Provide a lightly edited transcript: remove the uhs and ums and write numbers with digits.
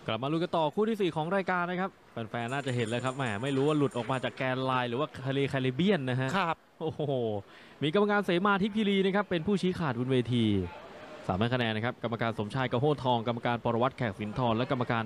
กลับมาลุ้นกันต่อคู่ที่4ของรายการนะครับแฟนๆน่าจะเห็นแล้วครับแหมไม่รู้ว่าหลุดออกมาจากแกนไลน์หรือว่าทะเลแคริบเบียนนะฮะครับโอ้โหมีกรรมการเสมาทิพย์คีรีนะครับเป็นผู้ชี้ขาดบนเวที3 คะแนนนะครับกรรมการสมชายกระโหทองกรรมการปรวัตรแขกสินทรและกรรมการ